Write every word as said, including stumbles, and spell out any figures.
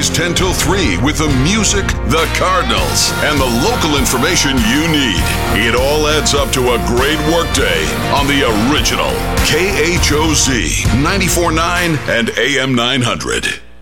Weekdays ten till three with the music, the Cardinals, and the local information you need. It all adds up to a great workday on the original K H O Z ninety-four point nine and A M nine hundred.